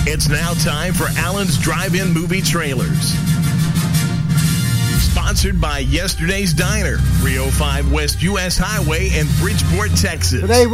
It's now time for Allen's Drive-In Movie Trailers. Sponsored by Yesterday's Diner, 305 West U.S. Highway in Bridgeport, Texas. Today